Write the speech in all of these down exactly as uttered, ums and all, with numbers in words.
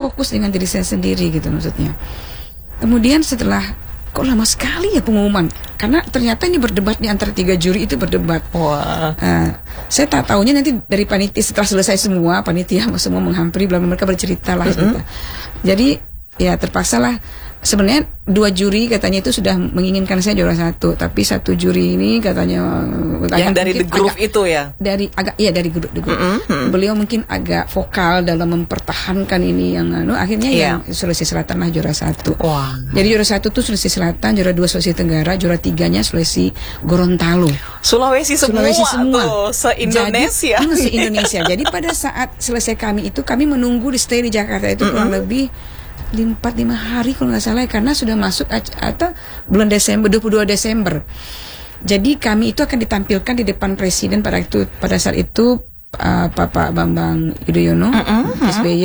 fokus dengan diri saya sendiri gitu maksudnya. Kemudian setelah kok lama sekali ya pengumuman, karena ternyata ini berdebat di antara tiga juri itu berdebat. Wah. Uh, saya tak tahunya nanti dari panitia setelah selesai semua panitia semua menghampiri, belum mereka bercerita lah. Mm-hmm. Gitu. Jadi ya terpaksa lah. Sebenarnya dua juri katanya itu sudah menginginkan saya juara satu, tapi satu juri ini katanya yang dari The Groove agak, itu ya, dari agak iya dari grup The Groove. Mm-hmm. Beliau mungkin agak vokal dalam mempertahankan ini yang anu, akhirnya yeah. yang Sulawesi Selatan lah juara satu. Wow. Jadi juara satu tuh Sulawesi Selatan, juara dua Sulawesi Tenggara, juara tiganya Sulawesi Gorontalo. Sulawesi semua, Sulawesi semua. Tuh, se-Indonesia. Jadi, se-Indonesia. Jadi pada saat selesai kami itu kami menunggu di stay di Jakarta itu mm-hmm. kurang lebih empat lima hari kalau nggak salah, karena sudah masuk atau bulan Desember, dua puluh dua Desember. Jadi kami itu akan ditampilkan di depan presiden pada itu pada saat itu uh, Bapak Bambang Yudhoyono, uh-uh, S B Y,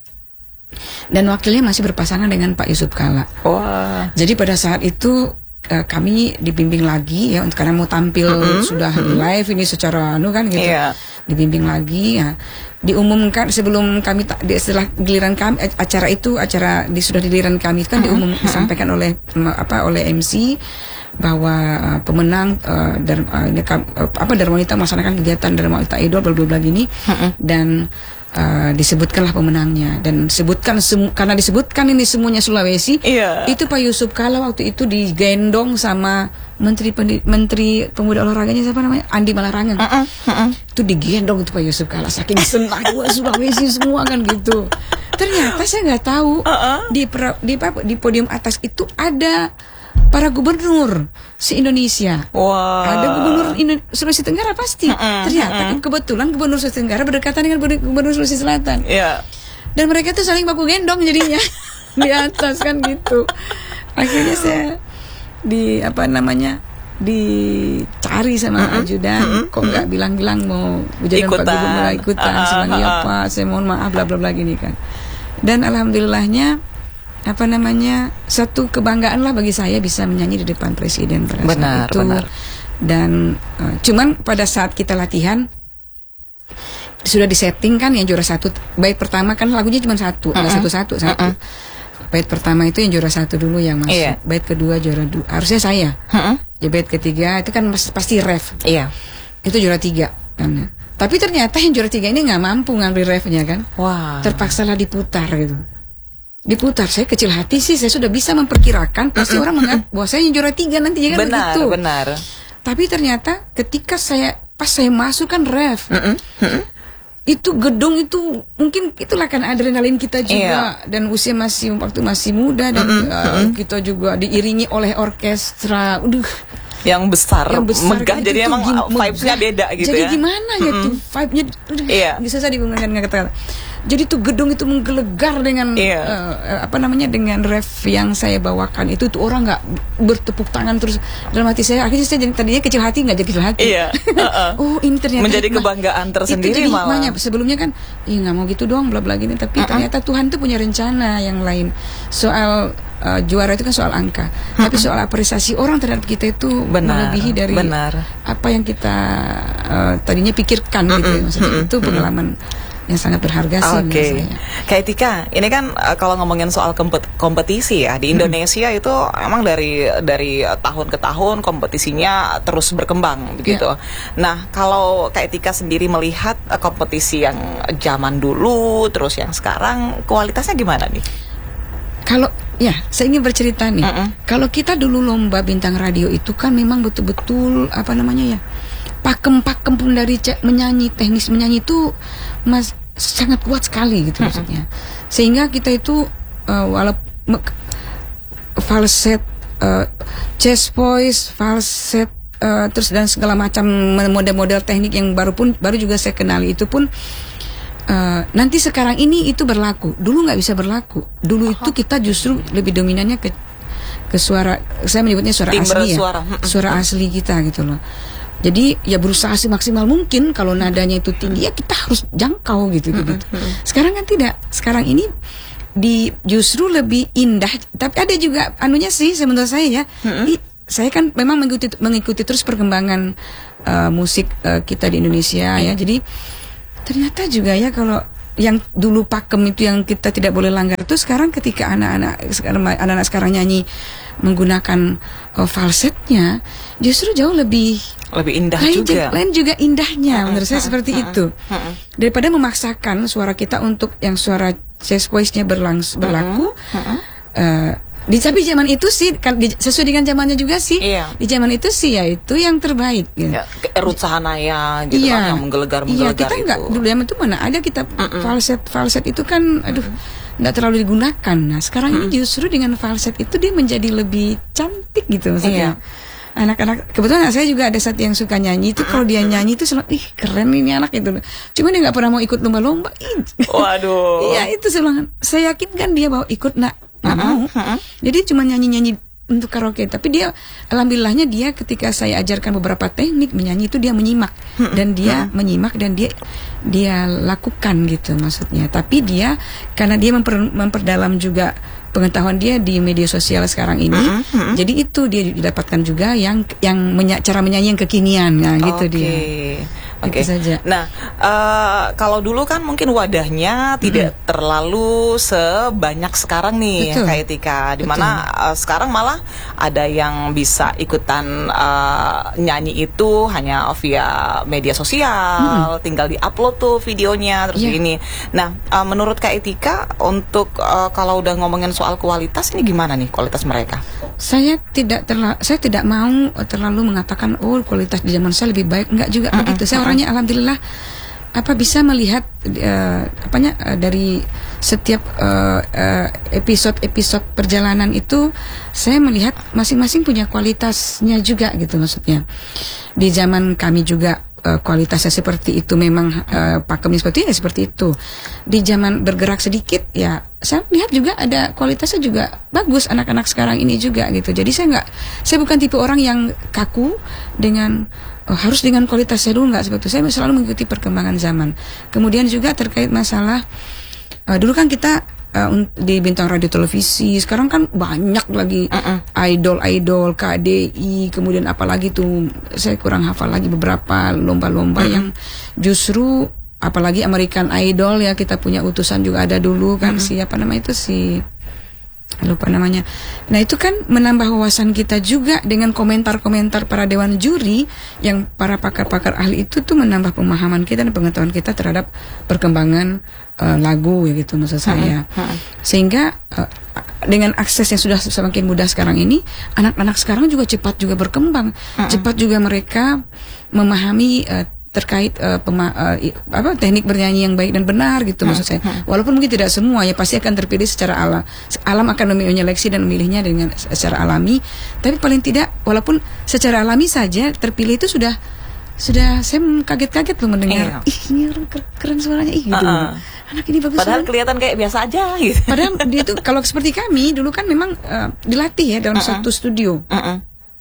dan wakilnya masih berpasangan dengan Pak Yusuf Kalla. Wah. Jadi pada saat itu uh, kami dibimbing lagi ya, untuk karena mau tampil uh-uh, sudah uh-uh. live ini secara anu kan gitu. Yeah. Dibimbing lagi ya, diumumkan sebelum kami setelah giliran kami acara itu acara di sudah di giliran kami kan uh-huh. diumum disampaikan oleh apa oleh M C bahwa uh, pemenang uh, dan uh, ini, uh, apa Dharma Wanita melaksanakan kegiatan Dharma Wanita Idol bla bla bla gini uh-huh. dan uh, disebutkanlah pemenangnya dan sebutkan semu- karena disebutkan ini semuanya Sulawesi yeah. itu Pak Yusuf Kalla waktu itu digendong sama Menteri Pendi- Menteri Pemuda Olahraganya siapa namanya Andi Malarangen uh-uh, uh-uh. itu digendong itu Pak Yusuf Kalla saking senang wah Sulawesi semua kan gitu. Ternyata saya nggak tahu uh-uh. di, pra, di di podium atas itu ada para gubernur se-Indonesia. Wow. Ada gubernur Indo- Sulawesi Tenggara pasti. Uh-uh, Ternyata uh-uh. kebetulan gubernur Sulawesi Tenggara berdekatan dengan gubernur Sulawesi Selatan. Yeah. Dan mereka tuh saling baku gendong jadinya di atas kan gitu. Akhirnya saya di apa namanya dicari sama uh-huh. ajudan uh-huh. kok nggak bilang-bilang mau ujian Pak Gubernur ikutan uh-huh. saya bilang iya Pak saya mohon maaf bla bla bla gini kan. Dan alhamdulillahnya apa namanya satu kebanggaan lah bagi saya bisa menyanyi di depan presiden pada benar, saat itu benar. Dan uh, cuman pada saat kita latihan sudah disetting kan yang juara satu bait pertama kan lagunya cuma satu uh-uh. satu satu satu uh-uh. Bait pertama itu yang juara satu dulu yang masuk. Iya. Bait kedua juara dua. Harusnya saya. Uh-uh. Ya, bait ketiga itu kan pasti ref. Iya. Itu juara tiga kan. Tapi ternyata yang juara tiga ini nggak mampu ngambil refnya kan. Wah. Terpaksalah diputar gitu. Diputar. Saya kecil hati sih. Saya sudah bisa memperkirakan. Pasti uh-uh. orang menganggap bahwa saya yang juara tiga nanti kan benar, begitu. Benar. Tapi ternyata ketika saya pas saya masuk kan ref. Uh-uh. Uh-uh. Itu gedung itu mungkin itulah kan adrenalin kita juga iya. Dan usia masih waktu masih muda dan mm-hmm. uh, kita juga diiringi oleh orkestra, udah yang besar, yang besar megah gitu, jadi emang vibes-nya beda gitu jadi ya. Jadi gimana ya mm-hmm. tuh vibe-nya, udah iya. bisa saya dibungkapkan dengan kata. Jadi tuh gedung itu menggelegar dengan iya. uh, apa namanya dengan ref yang saya bawakan itu tuh orang nggak bertepuk tangan terus dalam hati saya akhirnya saya jadi tadinya kecil hati nggak jadi kecil hati. Iya. Uh-uh. Oh ini ternyata menjadi hikmah. Kebanggaan tersendiri itu malah. Hikmahnya. Sebelumnya kan, ih nggak mau gitu dong bla bla gini tapi uh-uh. ternyata Tuhan tuh punya rencana yang lain soal uh, juara itu kan soal angka uh-uh. tapi soal apresiasi orang terhadap kita itu benar, melebihi dari benar. apa yang kita uh, tadinya pikirkan uh-uh. gitu ya. Maksudnya uh-uh. itu pengalaman yang sangat berharga sih. Oke. Okay. Kak Etika, ini kan uh, kalau ngomongin soal kompet- kompetisi ya di Indonesia hmm. itu emang dari dari tahun ke tahun kompetisinya terus berkembang begitu. Yeah. Nah, kalau Kak Etika sendiri melihat uh, kompetisi yang zaman dulu terus yang sekarang kualitasnya gimana nih? Kalau ya, saya ingin bercerita nih. Uh-uh. Kalau kita dulu lomba bintang radio itu kan memang betul-betul apa namanya ya? Pakem-pakem pun dari ce- menyanyi, teknis menyanyi itu mas sangat kuat sekali gitu uh-huh. maksudnya. Sehingga kita itu uh, walaupun me- falset, uh, chest voice, falset, uh, terus dan segala macam model-model teknik yang baru pun baru juga saya kenali itu pun uh, nanti sekarang ini itu berlaku. Dulu nggak bisa berlaku. Dulu uh-huh. itu kita justru lebih dominannya ke ke suara, saya menyebutnya suara timbre asli ya, suara, suara asli kita gitu loh. Jadi ya berusaha semaksimal mungkin kalau nadanya itu tinggi ya kita harus jangkau gitu gitu. Sekarang kan tidak. Sekarang ini di justru lebih indah. Tapi ada juga anunya sih menurut saya ya. I, saya kan memang mengikuti mengikuti terus perkembangan uh, musik uh, kita di Indonesia ya. Jadi ternyata juga ya kalau yang dulu pakem itu yang kita tidak boleh langgar itu sekarang ketika anak-anak sekarang anak-anak sekarang nyanyi menggunakan uh, falsetnya justru jauh lebih lebih indah lain juga. Lain juga indahnya uh, menurut saya uh, seperti uh, itu. uh, uh. Daripada memaksakan suara kita untuk yang suara chest voice-nya berlangs berlaku. Uh, uh, uh, di tapi zaman itu sih kan di, sesuai dengan zamannya juga sih. Iya. Di zaman itu sih ya itu yang terbaik gitu. Ya, Ruth Sahanaya gitu iya, kan yang menggelegar-menggelegar iya, kita itu. Enggak, dulu zaman itu mana ada kita Mm-mm. falset falset itu kan aduh nggak terlalu digunakan. Nah, sekarang mm. ini justru dengan falset itu dia menjadi lebih cantik gitu maksudnya. Iya. Anak-anak kebetulan saya juga ada satu yang suka nyanyi itu kalau dia nyanyi itu selalu ih keren ini anak itu. Cuma dia nggak pernah mau ikut lomba-lomba. Waduh. Iya itu selalu. Saya yakin kan dia mau ikut nak nggak mau. Uh-uh. Jadi cuma nyanyi-nyanyi untuk karaoke. Tapi dia alhamdulillahnya dia ketika saya ajarkan beberapa teknik menyanyi itu dia menyimak dan dia menyimak dan dia dia lakukan gitu maksudnya. Tapi dia karena dia memper, memperdalam juga pengetahuan dia di media sosial sekarang ini, uh, uh, uh. jadi itu dia didapatkan juga yang yang menya, cara menyanyi yang kekinian, nah gitu okay. dia. Oke. Okay. Nah, uh, kalau dulu kan mungkin wadahnya tidak mm-hmm. terlalu sebanyak sekarang nih, Betul. kayak Tika, dimana uh, sekarang malah ada yang bisa ikutan uh, nyanyi itu hanya via media sosial, mm-hmm. tinggal diupload tuh videonya terus yeah. ini. Nah, uh, menurut Kak Tika untuk uh, kalau udah ngomongin soal kualitas ini gimana nih kualitas mereka? Saya tidak terla- saya tidak mau terlalu mengatakan oh kualitas di zaman saya lebih baik, enggak juga mm-hmm. begitu. Saya orangnya alhamdulillah apa bisa melihat uh, apanya uh, dari setiap uh, uh, episode-episode perjalanan itu saya melihat masing-masing punya kualitasnya juga gitu maksudnya. Di zaman kami juga uh, kualitasnya seperti itu memang uh, pakemnya seperti ya seperti itu. Di zaman bergerak sedikit ya saya melihat juga ada kualitasnya juga bagus anak-anak sekarang ini juga gitu. Jadi saya nggak saya bukan tipe orang yang kaku dengan oh, harus dengan kualitas saya dulu nggak seperti itu. Saya selalu mengikuti perkembangan zaman. Kemudian juga terkait masalah uh, dulu kan kita uh, di bintang radio televisi, sekarang kan banyak lagi uh-uh. idol-idol, K D I, kemudian apalagi tuh saya kurang hafal lagi beberapa lomba-lomba uh-uh. yang justru apalagi American Idol ya kita punya utusan juga ada dulu kan uh-uh. siapa nama itu si lupa namanya. Nah itu kan menambah wawasan kita juga dengan komentar-komentar para dewan juri yang para pakar-pakar ahli itu tuh menambah pemahaman kita dan pengetahuan kita terhadap perkembangan uh, lagu ya gitu maksud saya. Hmm, hmm. Sehingga uh, dengan akses yang sudah semakin mudah sekarang ini, anak-anak sekarang juga cepat juga berkembang, hmm. cepat juga mereka memahami uh, terkait uh, pema, uh, apa teknik bernyanyi yang baik dan benar gitu hmm, maksud saya. Hmm. Walaupun mungkin tidak semua ya pasti akan terpilih secara alam. Alam akan menyeleksi dan memilihnya dengan secara alami. Tapi paling tidak walaupun secara alami saja terpilih itu sudah sudah saya kaget-kaget loh mendengar. Iya. Ih ini orang keren suaranya ih gitu. Uh-uh. Anak ini bagus. Padahal suaranya. Kelihatan kayak biasa aja gitu. Padahal dia tuh kalau seperti kami dulu kan memang uh, dilatih ya dalam uh-uh. satu studio. Uh-uh.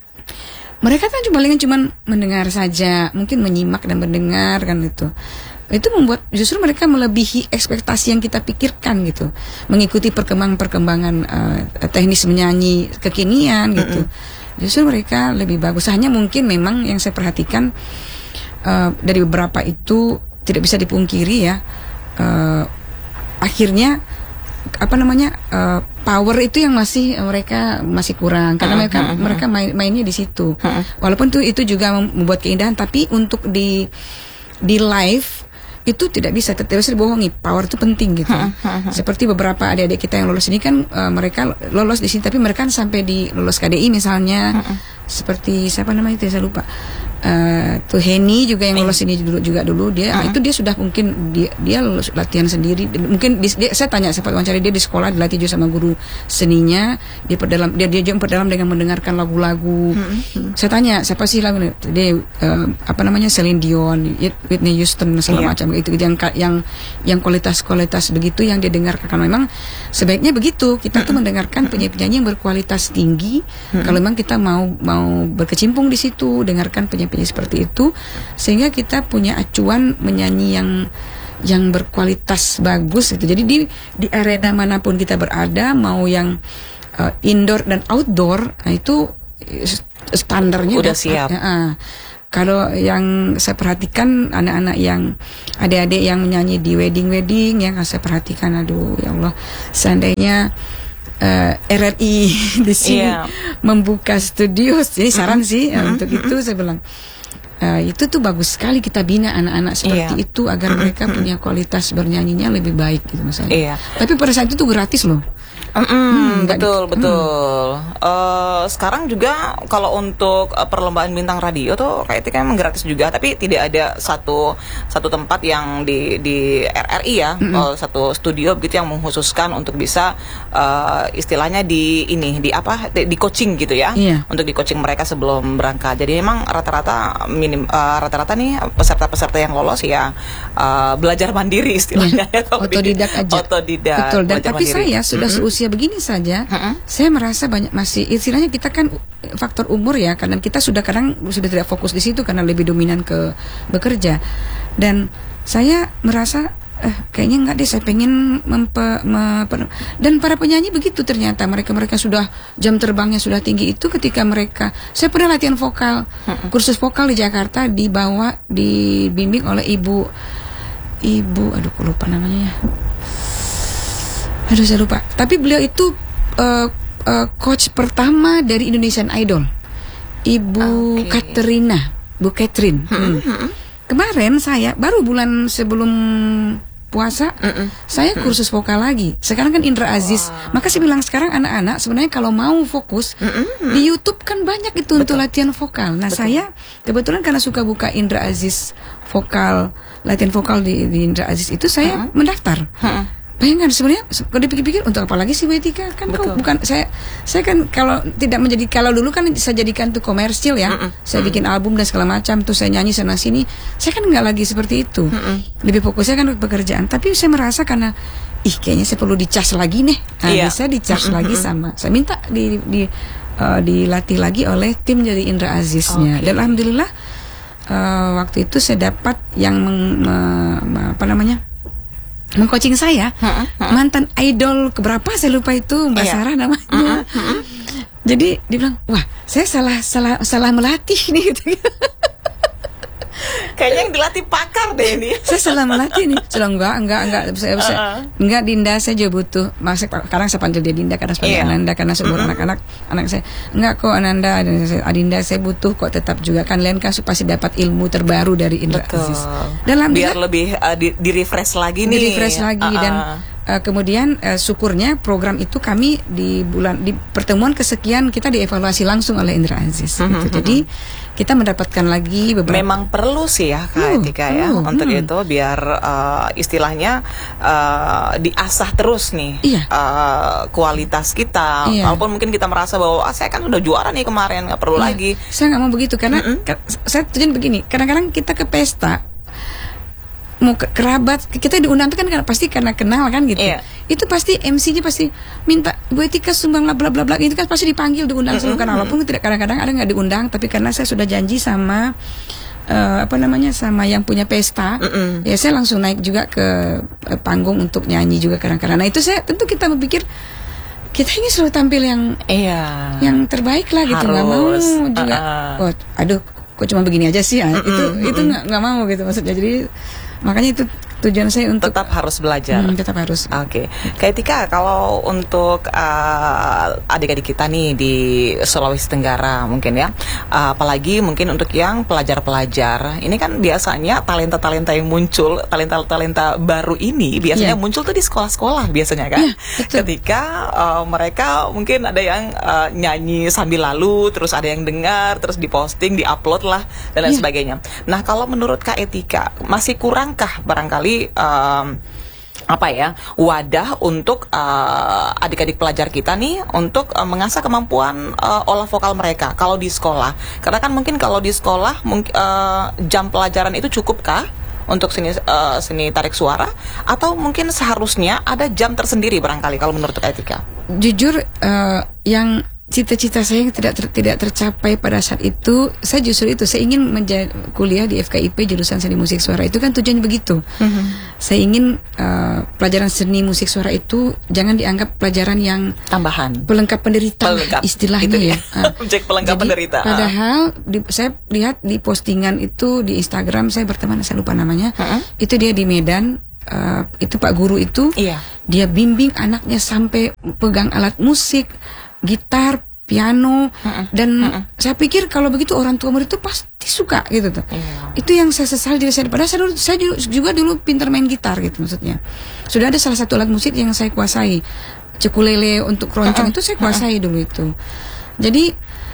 Mereka kan cuma palingan cuma mendengar saja, mungkin menyimak dan mendengar kan itu. Itu membuat justru mereka melebihi ekspektasi yang kita pikirkan gitu. Mengikuti perkembangan-perkembangan uh, teknis menyanyi kekinian gitu. Mm-mm. Justru mereka lebih bagus. Hanya mungkin memang yang saya perhatikan uh, dari beberapa itu tidak bisa dipungkiri ya. Uh, akhirnya apa namanya uh, power itu yang masih mereka masih kurang karena mereka uh, uh, uh. mereka main, mainnya di situ. Uh, uh. Walaupun tuh itu juga membuat keindahan, tapi untuk di di live itu tidak bisa, tidak bisa dibohongi. Power itu penting gitu. Uh, uh, uh. Seperti beberapa adik-adik kita yang lolos ini kan uh, mereka lolos di sini, tapi mereka kan sampai di lolos K D I misalnya. Uh, uh. Seperti siapa namanya itu saya lupa. Uh, tuh Henny juga yang lolos ini dulu juga dulu dia uh-huh. itu dia sudah mungkin dia dia lulus latihan sendiri mungkin dia, dia, saya tanya sempat wawancara dia di sekolah dilatih juga sama guru seninya dia perdalam dia dia juga perdalam dengan mendengarkan lagu-lagu uh-huh. saya tanya siapa sih lagu dia uh, apa namanya Celine Dion, Whitney Houston segala yeah. macam itu yang yang yang kualitas-kualitas begitu yang dia dengarkan karena memang sebaiknya begitu kita uh-huh. tuh mendengarkan penyanyi-penyanyi yang berkualitas tinggi uh-huh. kalau memang kita mau mau berkecimpung di situ dengarkan penyanyi seperti itu sehingga kita punya acuan menyanyi yang yang berkualitas bagus gitu. Jadi di di arena manapun kita berada mau yang uh, indoor dan outdoor nah itu standarnya udah siap. Uh, kalau yang saya perhatikan anak-anak yang adik-adik yang menyanyi di wedding-wedding yang saya perhatikan, aduh ya Allah, seandainya uh, R R I di sini yeah. membuka studio, ini saran mm-hmm. sih mm-hmm. untuk itu saya bilang uh, itu tuh bagus sekali kita bina anak-anak seperti yeah. itu agar mereka mm-hmm. punya kualitas bernyanyinya lebih baik gitu misalnya. Yeah. Tapi pada saat itu tuh gratis loh. Mm-mm, hmm, betul di, betul. Hmm. Uh, sekarang juga kalau untuk uh, perlombaan bintang radio tuh kayak itu kan emang gratis juga, tapi tidak ada satu satu tempat yang di di R R I ya, uh, satu studio begitu yang mengkhususkan untuk bisa uh, istilahnya di ini di apa di, di coaching gitu ya, yeah. untuk di coaching mereka sebelum berangkat. Jadi memang rata-rata minim uh, rata-rata nih peserta-peserta yang lolos ya uh, belajar mandiri istilahnya, yeah. ya, otodidak di, aja. Otodidak. Betul. Dan tapi mandiri. Saya sudah mm-hmm. seusia begini saja, uh-uh. saya merasa banyak masih istilahnya kita kan faktor umur ya, karena kita sudah kadang sudah tidak fokus di situ karena lebih dominan ke bekerja. Dan saya merasa eh, kayaknya enggak deh, saya pengen mempe, me, dan para penyanyi begitu ternyata mereka-mereka sudah jam terbangnya sudah tinggi itu ketika mereka, saya pernah latihan vokal, uh-uh. kursus vokal di Jakarta dibawa dibimbing oleh ibu ibu aduh aku lupa namanya ya. Aduh saya lupa. Tapi beliau itu uh, uh, coach pertama dari Indonesian Idol, Ibu okay. Katerina, Bu Catherine. Hmm. Hmm. Kemarin saya baru bulan sebelum puasa, Mm-mm. saya kursus vokal lagi. Sekarang kan Indra Aziz. Wow. Maka saya bilang sekarang anak-anak sebenarnya kalau mau fokus Mm-mm. di YouTube kan banyak itu Betul. Untuk latihan vokal. Nah Betul. Saya kebetulan karena suka buka Indra Aziz vokal, latihan vokal di, di Indra Aziz itu saya uh-huh. mendaftar. Uh-huh. Bayangkan sebenarnya kalau dipikir-pikir untuk apa lagi sih W tiga kan kau bukan saya saya kan kalau tidak menjadi kalau dulu kan saya jadikan tuh komersil ya. Mm-mm. Saya bikin album dan segala macam tuh saya nyanyi sana sini. Saya kan nggak lagi seperti itu. Mm-mm. Lebih fokusnya kan pekerjaan. Tapi saya merasa karena ih kayaknya saya perlu dicas lagi nih. Nah, yeah. bisa dicas Mm-mm. lagi sama. Saya minta di di uh, dilatih lagi oleh tim dari Indra Aziznya. Okay. Dan alhamdulillah uh, waktu itu saya dapat yang meng, me, me, apa namanya? mengcoaching saya, ha, ha. mantan idol keberapa saya lupa itu Mbak iya. Sarah namanya. Uh-uh, uh-uh. Jadi dia bilang, wah saya salah salah salah melatih nih gitu. Kayaknya yang dilatih pakar deh ini. Saya salah melatih nih. Sudah enggak enggak enggak saya, uh-uh. saya, enggak Dinda saya juga butuh. Masa sekarang saya panggil dia Dinda karena sebagai yeah. Ananda karena seumur uh-uh. anak-anak anak saya. Enggak kok Ananda dan Adinda saya butuh kok tetap juga kan kalian kan pasti dapat ilmu terbaru dari Indra Aziz. Dalam biar lebih uh, di, di refresh lagi nih. Di refresh lagi uh-uh. dan Uh, kemudian uh, syukurnya program itu kami di bulan di pertemuan kesekian kita dievaluasi langsung oleh Indra Aziz. Mm-hmm. Gitu. Jadi kita mendapatkan lagi beberapa. Memang perlu sih ya Kak Etika ya uh, untuk hmm. itu biar uh, istilahnya uh, diasah terus nih iya. uh, kualitas kita. Iya. Walaupun mungkin kita merasa bahwa ah, saya kan udah juara nih kemarin nggak perlu iya. lagi. Saya nggak mau begitu karena mm-hmm. ke, saya tujuan begini. Kadang-kadang kita ke pesta. Mau ke kerabat kita diundang kan karena pasti karena kenal kan gitu. Iya. Itu pasti M C-nya pasti minta Bu Etika sumbang bla bla bla bla itu kan pasti dipanggil diundang mm-hmm. kan walaupun tidak kadang-kadang ada nggak diundang tapi karena saya sudah janji sama uh, apa namanya sama yang punya pesta mm-hmm. ya saya langsung naik juga ke uh, panggung untuk nyanyi juga kadang-kadang. Nah itu saya tentu kita berpikir kita ini selalu tampil yang iya. yang terbaik lah gitu nggak mau juga uh-uh. oh aduh kok cuma begini aja sih mm-hmm. itu itu nggak nggak mau gitu maksudnya jadi makanya itu tujuan saya untuk tetap harus belajar. Hmm, tetap harus. Oke. Okay. Kak Etika, kalau untuk uh, adik-adik kita nih di Sulawesi Tenggara mungkin ya, uh, apalagi mungkin untuk yang pelajar-pelajar, ini kan biasanya talenta-talenta yang muncul, talenta-talenta baru ini biasanya yeah. muncul tuh di sekolah-sekolah biasanya kan. Yeah, ketika uh, mereka mungkin ada yang uh, nyanyi sambil lalu, terus ada yang dengar, terus diposting, diupload lah dan lain yeah. sebagainya. Nah, kalau menurut Kak Etika masih kurangkah barangkali Um, apa ya wadah untuk uh, adik-adik pelajar kita nih untuk uh, mengasah kemampuan uh, olah vokal mereka kalau di sekolah karena kan mungkin kalau di sekolah mung- uh, jam pelajaran itu cukupkah untuk seni uh, seni tarik suara atau mungkin seharusnya ada jam tersendiri barangkali kalau menurut Kak Etika? Jujur uh, yang cita-cita saya yang tidak ter, tidak tercapai pada saat itu, saya justru itu saya ingin menjadi kuliah di F K I P jurusan seni musik suara itu kan tujuannya begitu. Mm-hmm. saya ingin uh, pelajaran seni musik suara itu jangan dianggap pelajaran yang tambahan, pelengkap penderita pelengkap. istilahnya Itu ya. Objek pelengkap Jadi, penderita. Padahal di, saya lihat di postingan itu di Instagram, saya berteman, saya lupa namanya, uh-uh. itu dia di Medan, uh, itu Pak Guru itu, iya. dia bimbing anaknya sampai pegang alat musik, gitar, piano, uh-uh. dan uh-uh. saya pikir kalau begitu orang tua murid itu pasti suka gitu tuh. Yeah. Itu yang saya sesal diri saya. Padahal saya, dulu, saya juga dulu pintar main gitar gitu maksudnya. Sudah ada salah satu alat musik yang saya kuasai, cekulele untuk keroncong uh-uh. itu saya kuasai uh-uh. dulu itu. Jadi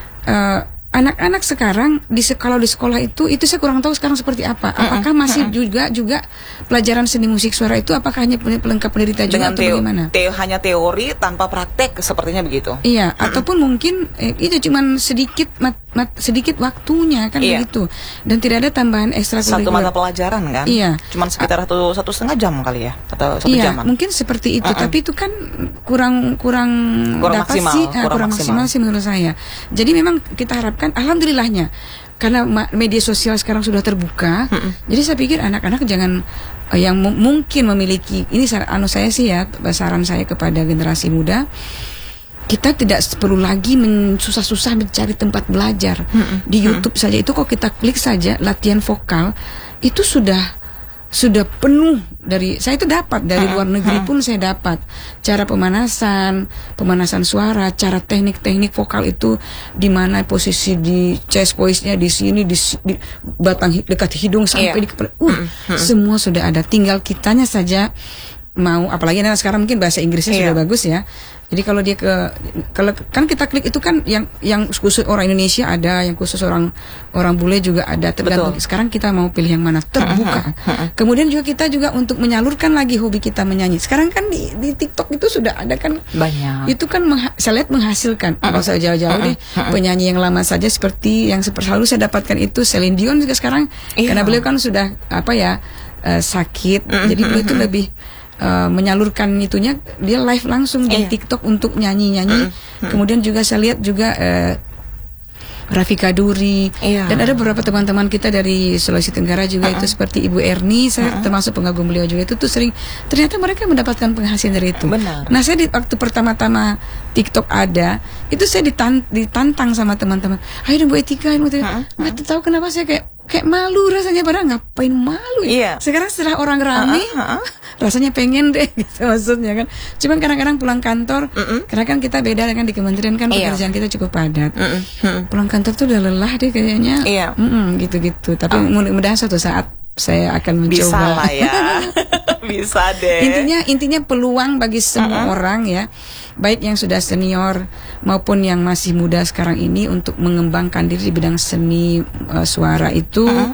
uh, anak-anak sekarang di kalau di sekolah itu itu saya kurang tahu sekarang seperti apa. Apakah masih uh-uh. juga juga pelajaran seni musik suara itu apakah hanya pelengkap penderita juga atau teo, bagaimana? Teo, hanya teori tanpa praktek sepertinya begitu. Iya, uh-uh. ataupun mungkin eh, itu cuman sedikit mat, mat, sedikit waktunya kan iya. begitu. Dan tidak ada tambahan ekstrakurikuler. Satu mata pelajaran kan? Iya. Cuman sekitar satu satu setengah jam kali ya atau satu iya, jaman. Mungkin seperti itu, uh-uh. tapi itu kan kurang kurang kurang maksimal, sih, kurang, kurang maksimal. maksimal sih menurut saya. Jadi memang kita harapkan alhamdulillahnya karena media sosial sekarang sudah terbuka, mm-mm. jadi saya pikir anak-anak jangan uh, yang m- mungkin memiliki ini anu saya sih ya saran saya kepada generasi muda, kita tidak perlu lagi men- susah-susah mencari tempat belajar mm-mm. di YouTube mm-mm. saja itu kok kita klik saja latihan vokal itu sudah sudah penuh dari saya itu dapat dari luar negeri pun saya dapat cara pemanasan pemanasan suara, cara teknik-teknik vokal itu di mana posisi di chest voice-nya di sini di, di batang dekat hidung sampai yeah. di kepala uh mm-hmm. semua sudah ada, tinggal kitanya saja mau, apalagi anak sekarang mungkin bahasa Inggrisnya yeah. sudah bagus ya. Jadi kalau dia ke kalau kan kita klik itu kan yang yang khusus orang Indonesia ada, yang khusus orang orang bule juga ada, tergantung. Betul. Sekarang kita mau pilih yang mana, terbuka. Uh-huh. Uh-huh. Kemudian juga kita juga untuk menyalurkan lagi hobi kita menyanyi. Sekarang kan di di TikTok itu sudah ada kan banyak. Itu kan mengha- saya lihat menghasilkan. Uh-huh. Kalau saya jauh-jauh uh-huh. deh uh-huh. penyanyi yang lama saja seperti yang seperti selalu saya dapatkan itu Celine Dion juga sekarang yeah. karena beliau kan sudah apa ya uh, sakit. Uh-huh. Jadi beliau itu lebih Uh, menyalurkan itunya, dia live langsung di iya. TikTok untuk nyanyi-nyanyi. Mm-hmm. Kemudian juga saya lihat juga uh, Rafika Duri iya. dan ada beberapa teman-teman kita dari Sulawesi Tenggara juga uh-uh. itu seperti Ibu Erni, saya uh-uh. termasuk pengagum beliau juga itu tuh sering ternyata mereka mendapatkan penghasilan dari itu. Benar. Nah saya di waktu pertama-tama TikTok ada itu saya ditan- ditantang sama teman-teman, ayo dong Bu Etika, nggak uh-uh. tahu kenapa saya kayak kayak malu rasanya, padahal ngapain malu ya? Iya. Sekarang setelah orang rame, uh-uh, uh-uh. rasanya pengen deh gitu maksudnya kan. Cuman kadang-kadang pulang kantor, uh-uh. karena kan kita beda dengan di kementerian kan pekerjaan iya. kita cukup padat. Uh-uh. Uh-uh. Pulang kantor tuh udah lelah deh kayaknya. Iya. Uh-uh, gitu-gitu. Tapi uh. mudah-mudahan suatu saat saya akan mencoba. Bisa lah ya. Bisa deh. Intinya intinya peluang bagi semua uh-uh. orang ya, baik yang sudah senior maupun yang masih muda sekarang ini untuk mengembangkan diri di bidang seni uh, suara itu uh-huh.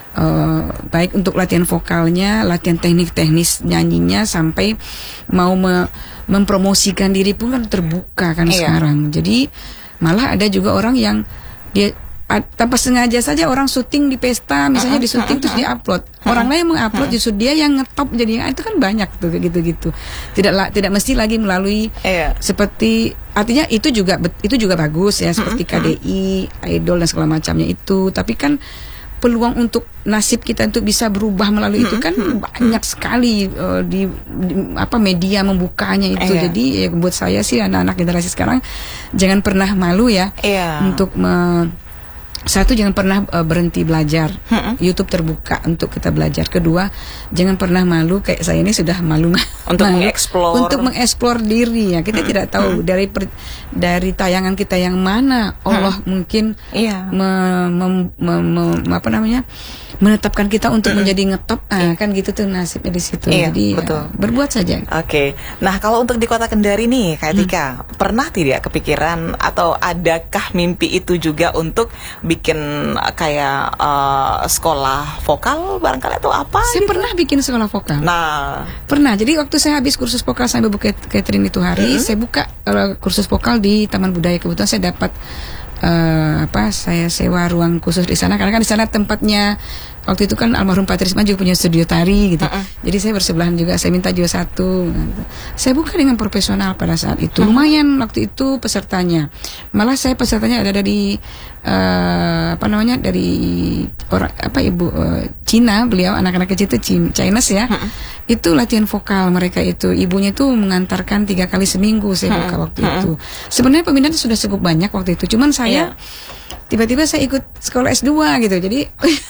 uh, baik untuk latihan vokalnya, latihan teknik-teknis nyanyinya, sampai mau me- mempromosikan diri pun kan terbuka kan iya. sekarang. Jadi malah ada juga orang yang dia tanpa sengaja saja orang syuting di pesta misalnya uh-huh, di syuting uh-huh, terus dia-upload. Orang uh-huh, lain mengupload uh-huh. justru dia yang ngetop, jadi itu kan banyak tuh gitu-gitu. Tidak la, tidak mesti lagi melalui yeah. seperti artinya itu juga itu juga bagus ya seperti uh-huh, K D I, Idol dan segala macamnya itu. Tapi kan peluang untuk nasib kita untuk bisa berubah melalui uh-huh, itu kan uh-huh. banyak sekali uh, di, di apa media membukanya itu. Yeah. Jadi ya buat saya sih anak-anak generasi sekarang jangan pernah malu ya yeah. untuk me, satu, jangan pernah uh, berhenti belajar. hmm. YouTube terbuka untuk kita belajar. Kedua, jangan pernah malu kayak saya ini sudah malu untuk mengeksplor untuk mengeksplor diri ya. Kita hmm. tidak tahu hmm. dari per, dari tayangan kita yang mana Allah hmm. mungkin iya. me, me, me, me, apa namanya menetapkan kita untuk hmm. menjadi ngetop. Ah, kan gitu tuh nasibnya di situ. Iya, jadi betul. Ya, berbuat saja. Oke. Okay. Nah, kalau untuk di Kota Kendari nih, Kak Tika, hmm. pernah tidak kepikiran atau adakah mimpi itu juga untuk bikin kayak uh, sekolah vokal barangkali atau apa? Saya gitu? pernah bikin sekolah vokal. Nah, pernah. Jadi waktu saya habis kursus vokal sampai Bu Catherine itu hari, hmm. saya buka uh, kursus vokal di Taman Budaya. Kebetulan saya dapat uh, apa? Saya sewa ruang khusus di sana karena kan di sana tempatnya waktu itu kan almarhum Pak Trisman juga punya studio tari gitu. Uh-uh. Jadi saya bersebelahan juga, saya minta juga satu. Saya buka dengan profesional pada saat itu. Lumayan waktu itu pesertanya. Malah saya pesertanya ada dari uh, apa namanya dari orang apa ibu uh, Cina, beliau anak-anak kecil itu Chinese ya. Uh-uh. Itu latihan vokal mereka itu. Ibunya itu mengantarkan tiga kali seminggu saya buka uh-uh. waktu uh-uh. itu. Sebenarnya peminatnya sudah cukup banyak waktu itu. Cuman saya yeah. tiba-tiba saya ikut sekolah S dua gitu. Jadi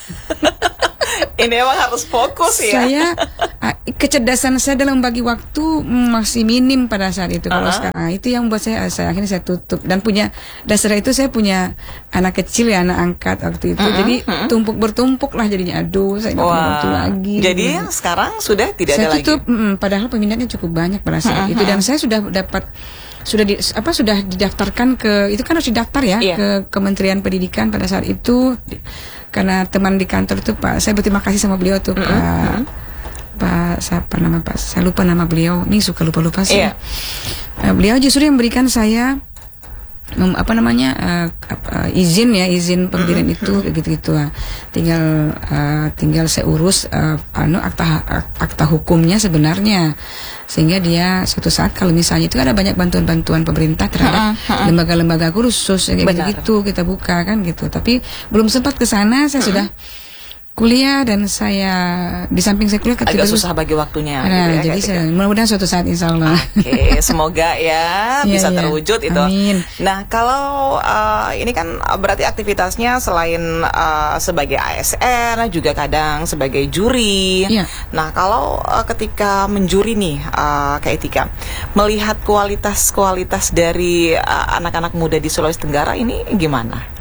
ini emang harus fokus ya. Saya kecerdasan saya dalam membagi waktu masih minim pada saat itu. Kalau uh-huh. sekarang itu yang membuat saya, saya akhirnya saya tutup. Dan punya dasar itu saya punya anak kecil ya, anak angkat waktu itu. Uh-huh. Jadi uh-huh. tumpuk bertumpuk lah jadinya. Aduh, saya nggak punya waktu lagi. Jadi gitu. Sekarang sudah tidak saya ada tutup, lagi. Mm, padahal peminatnya cukup banyak pada saat uh-huh. itu. Dan saya sudah dapat sudah di, apa sudah didaftarkan ke, itu kan harus didaftar ya, yeah. ke Kementerian Pendidikan pada saat itu, karena teman di kantor itu Pak, saya berterima kasih sama beliau tuh, mm-hmm. Pak Pak siapa nama Pak, saya lupa nama beliau, ini suka lupa-lupa sih. Yeah. Uh, beliau justru yang memberikan saya um, apa namanya uh, uh, izin ya, izin pendirian mm-hmm. itu gitu-gitu lah. Tinggal uh, tinggal saya urus uh, anu akta akta hukumnya sebenarnya. Sehingga dia suatu saat kalau misalnya itu ada banyak bantuan-bantuan pemerintah terhadap uh-uh. lembaga-lembaga kursus kayak gitu kita buka kan gitu. Tapi belum sempat ke sana, saya uh-uh. sudah kuliah dan saya di samping saya kuliah agak susah bagi waktunya. Nah, gitu ya, jadi saya, mudah-mudahan suatu saat insya Allah. Oke, okay, semoga ya bisa ya, terwujud ya. itu. Amin. Nah, kalau uh, ini kan berarti aktivitasnya selain uh, sebagai A S R juga kadang sebagai juri. Ya. Nah, kalau uh, ketika menjuri nih, uh, Kak Etika, melihat kualitas-kualitas dari uh, anak-anak muda di Sulawesi Tenggara ini gimana?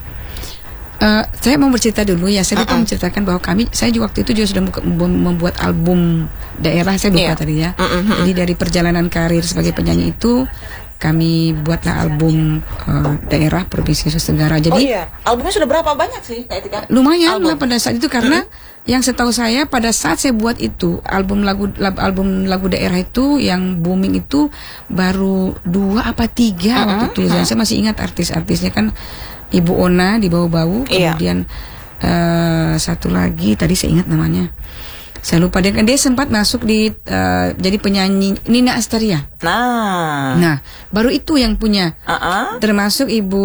Uh, saya mau bercerita dulu ya. Saya lupa uh-uh. menceritakan bahwa kami, saya juga waktu itu juga sudah buka, membuat album daerah. Saya buka yeah. tadi ya. Uh-uh. Jadi dari perjalanan karir sebagai penyanyi itu, kami buatlah album uh, daerah Provinsi Sulawesi Tenggara. Jadi, oh iya, albumnya sudah berapa banyak sih, Kak Etika? Lumayan lah pada saat itu karena uh-huh. yang setahu saya pada saat saya buat itu album lagu album lagu daerah itu yang booming itu baru dua apa tiga uh-huh. waktu itu. Dan uh-huh. saya masih ingat artis-artisnya kan. Ibu Ona di Bau-Bau, iya. kemudian uh, satu lagi tadi saya ingat namanya, saya lupa dia, dia sempat masuk di uh, jadi penyanyi Nina Astaria. Nah, nah baru itu yang punya, uh-uh. termasuk Ibu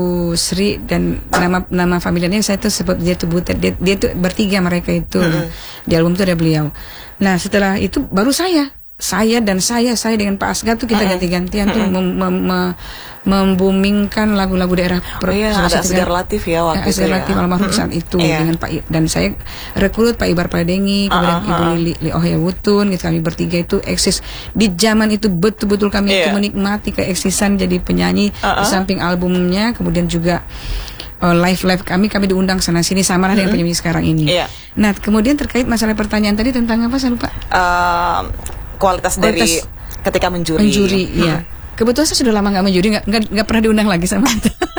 Sri dan nama nama familiarnya saya tuh sebut dia tuh Butet, dia, dia tuh bertiga mereka itu uh-uh. di album itu ada beliau. Nah setelah itu baru saya. Saya dan saya, saya dengan Pak Asgar tuh kita uh-uh. ganti-gantian uh-uh. tuh mem, mem, mem, membumingkan lagu-lagu daerah. Oh iya, ada Asgar Latif ya waktu Asgar Latif ya. almarhum uh-huh. saat itu yeah. dengan Pak, dan saya rekrut Pak Ibar Pradengi, kemudian uh-huh. Ibu Lili Li Ohya Wutun, gitu, kami bertiga itu eksis di zaman itu betul-betul kami yeah. itu menikmati keeksisan jadi penyanyi uh-huh. di samping albumnya, kemudian juga uh, live-live kami kami diundang sana sini sama lah uh-huh. dengan penyanyi sekarang ini. Yeah. Nah kemudian terkait masalah pertanyaan tadi tentang apa saya lupa. Uh, kualitas, kualitas dari ketika menjuri. Menjuri, iya. Hmm. Kebetulan saya sudah lama nggak menjuri, nggak nggak pernah diundang lagi sama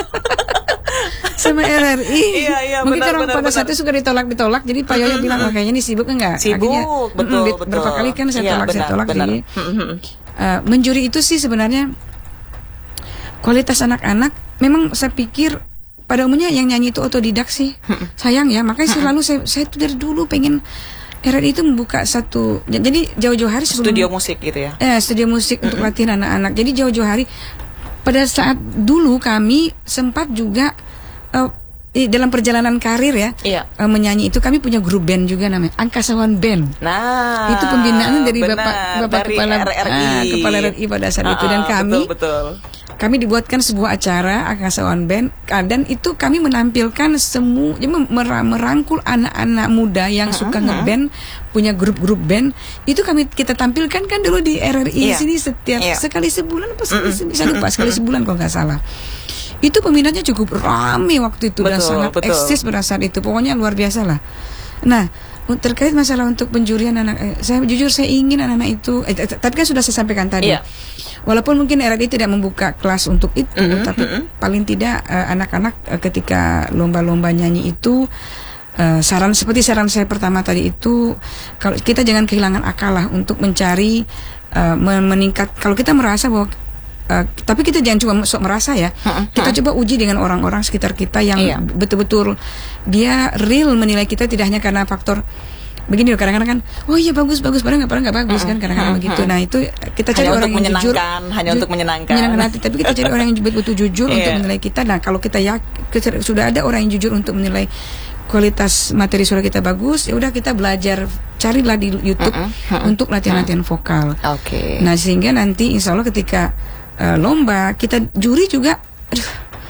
sama R R I. Iya, iya, mungkin benar, orang benar, pada benar. saat itu suka ditolak-ditolak. Jadi Pak Yoyo bilang, oh, kayaknya ini sibuk enggak? Sibuk, Akhirnya, betul, mm, betul. Berapa kali kan saya iya, tolak, benar, saya tolak. Benar. Jadi uh, menjuri itu sih sebenarnya kualitas anak-anak. Memang saya pikir pada umumnya yang nyanyi itu otodidak sih. Sayang ya, makanya selalu saya saya tuh dari dulu pengen R R I itu membuka satu, jadi jauh-jauh hari sebelum studio musik gitu ya. Eh, studio musik mm-hmm. untuk latihan anak-anak. Jadi jauh-jauh hari pada saat dulu kami sempat juga uh, dalam perjalanan karir ya, iya. uh, menyanyi itu kami punya grup band juga namanya Angkasawan Band. Nah, itu pembinaan dari benar, bapak bapak dari kepala R R I. Ah, kepala R R I pada saat uh, itu, dan kami betul, betul. kami dibuatkan sebuah acara Angkasawan Band, dan itu kami menampilkan semua, merangkul anak-anak muda yang uh-huh. suka ngeband, punya grup-grup band. Itu kami kita tampilkan kan dulu di R R I yeah. sini setiap yeah. sekali sebulan apa sekali uh-uh. bisa lupa sekali sebulan kalau nggak salah. Itu peminatnya cukup ramai waktu itu, betul, dan sangat betul. eksis pada saat itu. Pokoknya luar biasa lah. Nah, terkait masalah untuk penjurian anak, eh, saya jujur saya ingin anak-anak itu, eh, tapi kan sudah saya sampaikan tadi. Yeah. Walaupun mungkin R R I tidak membuka kelas untuk itu, mm-hmm, tapi mm-hmm. paling tidak uh, anak-anak uh, ketika lomba-lomba nyanyi itu, uh, saran seperti saran saya pertama tadi itu, kalau kita jangan kehilangan akal lah untuk mencari uh, meningkat. Kalau kita merasa bahwa Uh, tapi kita jangan cuma sok merasa ya. Uh-uh. Kita coba uji dengan orang-orang sekitar kita yang iya. betul-betul dia real menilai kita, tidak hanya karena faktor begini loh. Kadang-kadang kan, oh iya bagus bagus, padahal nggak padahal nggak bagus uh-uh. kan kadang-kadang uh-uh. begitu. Nah itu kita cari hanya orang yang jujur, hanya ju- untuk menyenangkan, menyenangkan hati. Tapi kita cari orang yang betul-betul jujur untuk menilai kita. Nah kalau kita ya sudah ada orang yang jujur untuk menilai kualitas materi suara kita bagus, ya udah kita belajar, carilah di YouTube uh-uh. Uh-uh. untuk latihan-latihan vokal. Oke. Okay. Nah sehingga nanti insya Allah ketika Uh, lomba kita juri juga, aduh,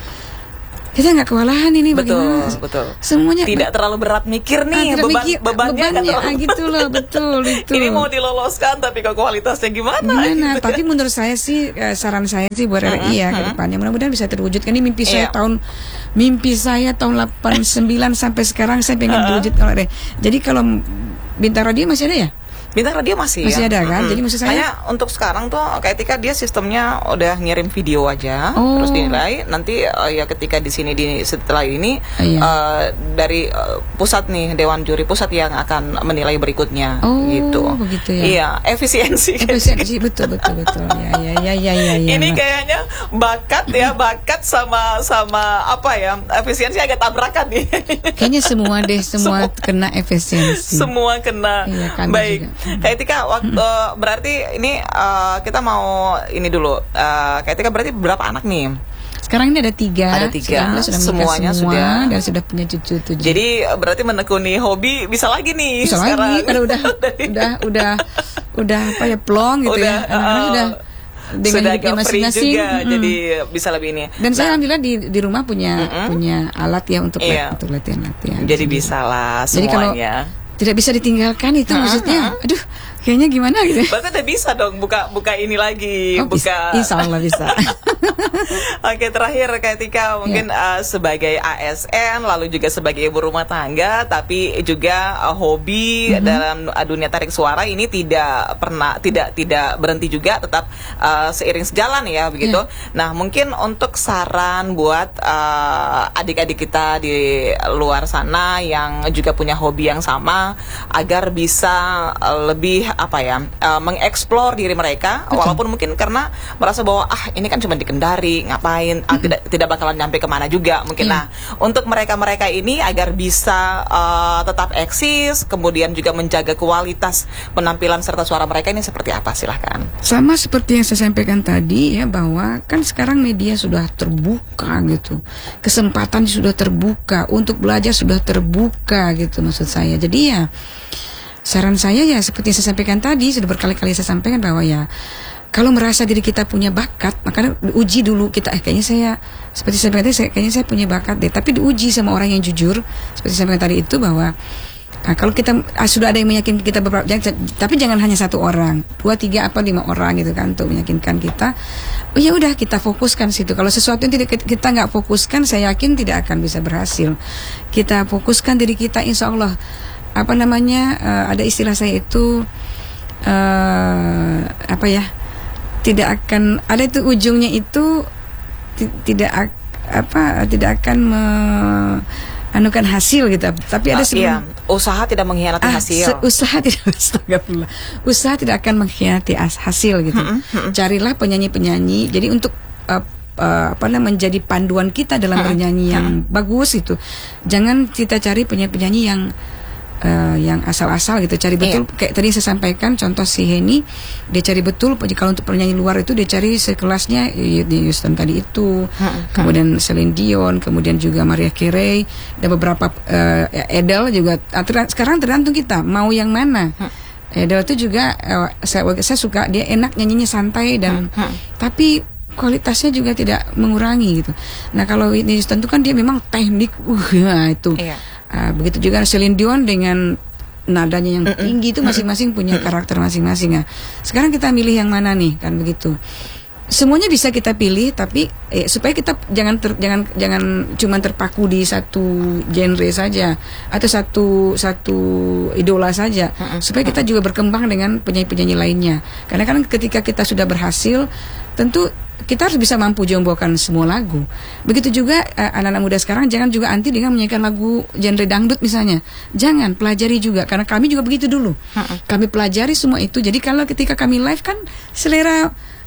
kita nggak kewalahan ini. Betul, bagaimana betul. Semuanya tidak terlalu berat mikir nih, ah, beban mikir, bebannya, bebannya kan ah, gitu loh, betul itu. Ini mau diloloskan tapi kok kualitasnya gimana? Gimana? Gitu. Tapi menurut saya sih, uh, saran saya sih buat R R I ya ke depannya, mudah-mudahan bisa terwujudkan. Ini mimpi saya yeah. tahun mimpi saya tahun delapan puluh sembilan sampai sekarang saya pengen terwujudkan oleh. Jadi kalau Bintang Radio masih ada ya? Bintang Radio masih, masih ya? ada kan? Mm-hmm. Jadi maksud saya hanya untuk sekarang tuh ketika dia sistemnya udah ngirim video aja, oh. terus dinilai. Nanti uh, ya ketika di sini di setelah ini oh, iya. uh, dari uh, pusat nih, Dewan Juri Pusat yang akan menilai berikutnya. Oh, gitu. Begitu ya. Iya, efisiensi. Efisiensi betul betul betul. Ya ya ya ya ya. Ini kayaknya bakat ya, bakat sama sama apa ya? Efisiensi agak tabrakan nih. Kayaknya semua deh, semua, semua kena efisiensi. Semua kena. Iya, baik. Juga. Kak Etika, waktu uh, berarti ini uh, kita mau ini dulu. Uh, Kak Etika berarti berapa anak nih? Sekarang ini ada tiga. Ada tiga. Sudah Semuanya semua, sudah. Dan sudah punya cucu tujuh. Jadi berarti menekuni hobi bisa lagi nih. Bisa sekarang. lagi. Karena udah udah udah udah apa ya plong gitu udah, ya. Anak-anak uh, sudah dengan hidupnya masing-masing juga, hmm. jadi bisa lebih ini. Dan nah, saya alhamdulillah di di rumah punya mm-hmm. punya alat ya untuk iya. untuk latihan-latihan. Jadi bisa lah semuanya. Jadi kalau tidak bisa ditinggalkan itu uh-huh. maksudnya, aduh, kayaknya gimana gitu. Berarti udah bisa dong buka buka ini lagi, oh, buka. Insya Allah bisa. Oke, terakhir Kak Etika, mungkin yeah. uh, sebagai A S N, lalu juga sebagai ibu rumah tangga, tapi juga uh, hobi mm-hmm. dalam uh, dunia tarik suara ini tidak pernah tidak tidak berhenti juga, tetap uh, seiring sejalan ya begitu. Yeah. Nah, mungkin untuk saran buat uh, adik-adik kita di luar sana yang juga punya hobi yang sama, agar bisa uh, lebih apa ya uh, mengeksplor diri mereka. Betul. Walaupun mungkin karena merasa bahwa ah ini kan cuma di Kendari, ngapain ah, mm-hmm. tidak tidak bakalan nyampe kemana juga mungkin. Yeah. Nah, untuk mereka-mereka ini agar bisa uh, tetap eksis, kemudian juga menjaga kualitas penampilan serta suara mereka ini seperti apa, silahkan. Sama seperti yang saya sampaikan tadi ya, bahwa kan sekarang media sudah terbuka gitu, kesempatan sudah terbuka, untuk belajar sudah terbuka gitu maksud saya. Jadi ya saran saya ya seperti yang saya sampaikan tadi, sudah berkali-kali saya sampaikan bahwa ya kalau merasa diri kita punya bakat, maka uji dulu kita. Eh, kayaknya saya seperti saya sampaikan tadi, saya, kayaknya saya punya bakat deh. Tapi diuji sama orang yang jujur, seperti saya sampaikan tadi itu bahwa nah, kalau kita ah, sudah ada yang meyakinkan kita beberapa, jangan, tapi jangan hanya satu orang, dua, tiga, apa lima orang gitu kan untuk meyakinkan kita. Oh ya udah kita fokuskan situ. Kalau sesuatu yang tidak kita nggak fokuskan, saya yakin tidak akan bisa berhasil. Kita fokuskan diri kita, insya Allah. Apa namanya, uh, ada istilah saya itu uh, apa ya, tidak akan ada itu ujungnya itu t- tidak apa tidak akan me, anukan hasil gitu, tapi ada sebelum, iya. usaha tidak mengkhianati ah, hasil. Se- usaha tidak usaha tidak akan mengkhianati hasil gitu. Hmm, hmm. Carilah penyanyi-penyanyi. Jadi untuk uh, uh, apa namanya menjadi panduan kita dalam hmm, bernyanyi yang hmm. bagus itu. Jangan kita cari penyanyi-penyanyi yang Uh, yang asal-asal gitu, cari betul. Iya. Kayak tadi saya sampaikan contoh si Henny, dia cari betul. Kalau untuk penyanyi luar itu dia cari sekelasnya Whitney Houston tadi itu, hmm, kemudian hmm. Celine Dion, kemudian juga Mariah Carey dan beberapa uh, Adele juga. Sekarang tergantung kita mau yang mana. hmm. Adele itu juga uh, saya, saya suka, dia enak nyanyinya santai dan hmm, hmm. tapi kualitasnya juga tidak mengurangi gitu. Nah kalau Whitney Houston itu kan dia memang teknik uh itu. Iya. Uh, begitu juga Celine Dion dengan nadanya yang Mm-mm. tinggi itu masing-masing punya karakter masing-masing ya. Sekarang kita milih yang mana nih, kan begitu. Semuanya bisa kita pilih, tapi eh, supaya kita jangan ter, jangan jangan cuma terpaku di satu genre saja atau satu satu idola saja. Mm-mm. Supaya kita juga berkembang dengan penyanyi-penyanyi lainnya. Karena kan ketika kita sudah berhasil, tentu kita harus bisa mampu jombokan semua lagu. Begitu juga uh, anak-anak muda sekarang jangan juga anti dengan menyanyikan lagu genre dangdut misalnya. Jangan, pelajari juga, karena kami juga begitu dulu. Uh-uh. Kami pelajari semua itu. Jadi kalau ketika kami live kan selera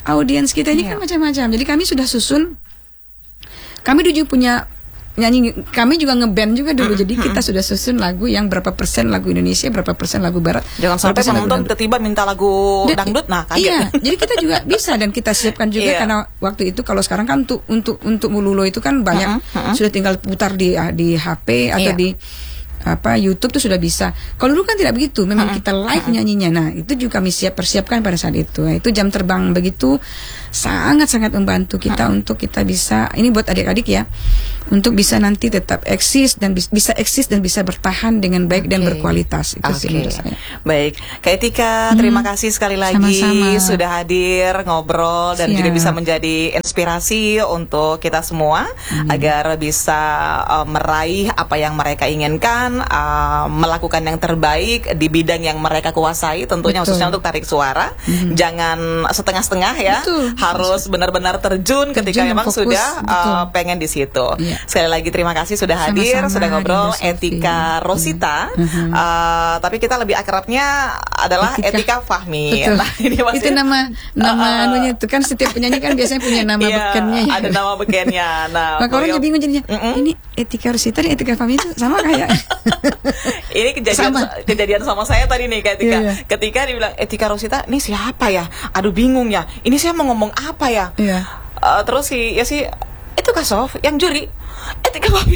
audiens kita ini yeah. kan macam-macam. Jadi kami sudah susun, kami dulu punya nyanyi, kami juga ngeband juga dulu. Jadi kita sudah susun lagu yang berapa persen lagu Indonesia, berapa persen lagu Barat. Jangan sampai penonton tiba-tiba minta lagu dan, dangdut, nah kaget. Iya, jadi kita juga bisa dan kita siapkan juga yeah. karena waktu itu kalau sekarang kan untuk untuk untuk Mululo itu kan banyak uh-huh, uh-huh. sudah tinggal putar di di H P atau yeah. di apa YouTube tuh sudah bisa. Kalau dulu kan tidak begitu, memang uh-huh. kita live uh-huh. nyanyinya. Nah itu juga kami siap persiapkan pada saat itu. Nah, itu jam terbang begitu sangat-sangat membantu kita uh-huh. untuk kita bisa, ini buat adik-adik ya, untuk bisa nanti tetap eksis dan bis, bisa eksis dan bisa bertahan dengan baik okay. dan berkualitas. Itu okay. sih menurut saya. Baik, Kak Etika, terima hmm. kasih sekali lagi sama-sama. Sudah hadir ngobrol dan Siap. juga bisa menjadi inspirasi untuk kita semua hmm. agar bisa uh, meraih apa yang mereka inginkan, uh, melakukan yang terbaik di bidang yang mereka kuasai, tentunya Betul. khususnya untuk tarik suara. Hmm. Jangan setengah-setengah ya. Betul. Harus benar-benar terjun, terjun ketika memang fokus, sudah uh, pengen di situ. Yeah. Sekali lagi terima kasih sudah hadir, Sama-sama, sudah ngobrol Etika Rosita. Yeah. Uh-huh. Uh, tapi kita lebih akrabnya adalah Etika, Etika Fahmi. Nah, ini masih, itu nama nama uh, anunya itu kan setiap penyanyi kan biasanya punya nama yeah, bekennya. Ya. Ada nama bekennya. Nah, maka orang jadi bingung jadinya. Mm-mm. Ini Etika Rosita dan Etika Fahmi itu sama kayak. Ini kejadian sama. kejadian sama saya tadi nih ketika yeah, yeah. ketika dibilang Etika Rosita, ini siapa ya? Aduh bingung ya. Ini saya mau ngomong apa ya? Yeah. Uh, terus si ya si itu Kak Sof yang juri Etika Fahmi.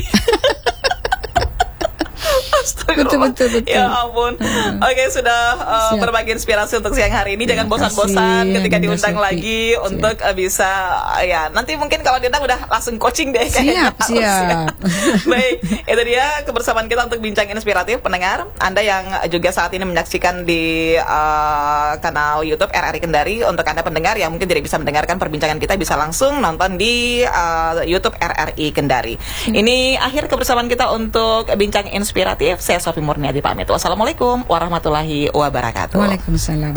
Betul, betul, betul. Ya ampun. uh. Oke, sudah uh, berbagi inspirasi untuk siang hari ini. Jangan bosan-bosan ketika diundang lagi siap. untuk uh, bisa uh, ya nanti mungkin kalau diundang udah langsung coaching deh kayaknya. Siap, siap. Baik, itu dia kebersamaan kita untuk bincang inspiratif. Pendengar, Anda yang juga saat ini menyaksikan di uh, kanal YouTube R R I Kendari, untuk Anda pendengar yang mungkin tidak bisa mendengarkan perbincangan kita, bisa langsung nonton di uh, YouTube R R I Kendari. Hmm. Ini akhir kebersamaan kita untuk bincang inspiratif. Saya Sofi Murniati pamit. Wassalamualaikum warahmatullahi wabarakatuh. Waalaikumsalam.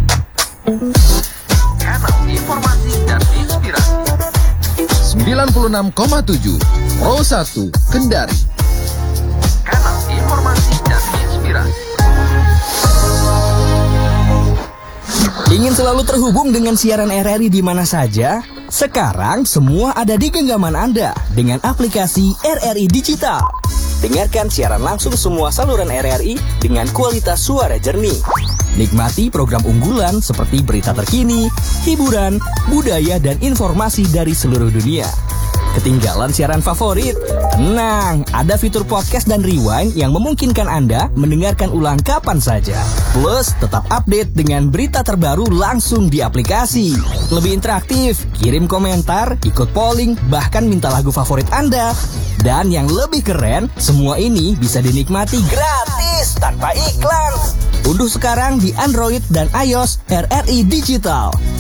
Kanal informasi dan inspirasi sembilan puluh enam koma tujuh Pro satu Kendari. Kanal informasi dan inspirasi. Ingin selalu terhubung dengan siaran R R I di mana saja? Sekarang semua ada di genggaman Anda dengan aplikasi R R I Digital. Dengarkan siaran langsung semua saluran R R I dengan kualitas suara jernih. Nikmati program unggulan seperti berita terkini, hiburan, budaya, dan informasi dari seluruh dunia. Ketinggalan siaran favorit? Tenang, ada fitur podcast dan rewind yang memungkinkan Anda mendengarkan ulang kapan saja. Plus, tetap update dengan berita terbaru langsung di aplikasi. Lebih interaktif, kirim komentar, ikut polling, bahkan minta lagu favorit Anda. Dan yang lebih keren, semua ini bisa dinikmati gratis tanpa iklan. Unduh sekarang di Android dan iOS R R I Digital.